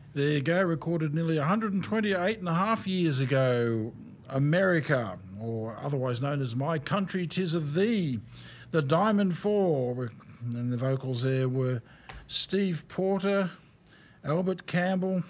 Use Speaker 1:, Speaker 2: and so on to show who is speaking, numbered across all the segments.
Speaker 1: There you go, recorded nearly 128 and a half years ago. America, or otherwise known as My Country 'Tis of Thee. The Diamond Four, and the vocals there were Steve Porter, Albert Campbell,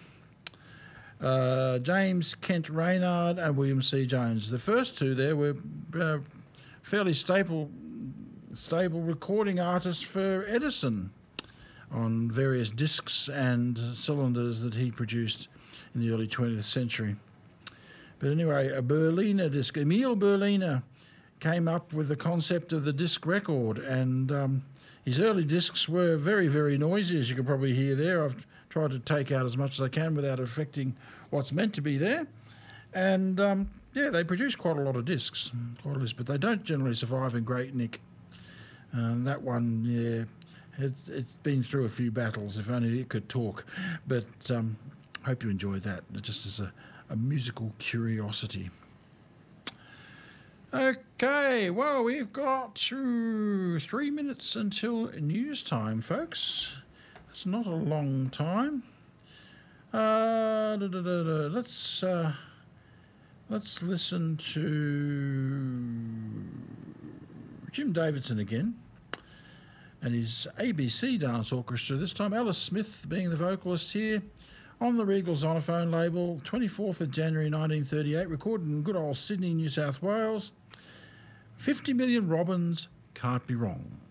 Speaker 1: James Kent Raynard and William C. Jones. The first two there were fairly stable recording artists for Edison on various discs and cylinders that he produced in the early 20th century. But anyway, a Berliner disc, Emil Berliner, came up with the concept of the disc record, and his early discs were very, very noisy, as you can probably hear there. I've tried to take out as much as I can without affecting what's meant to be there. And yeah, they produce quite a lot of discs, but they don't generally survive in great nick. That one, yeah, it's been through a few battles, if only it could talk. But hope you enjoyed that, just as a musical curiosity. Okay, well, we've got 3 minutes until news time, folks. That's not a long time. Let's listen to Jim Davidson again and his ABC Dance Orchestra. This time Alice Smith being the vocalist here on the Regal Zonophone label, 24th of January 1938, recorded in good old Sydney, New South Wales. 50 Million Robins Can't Be Wrong.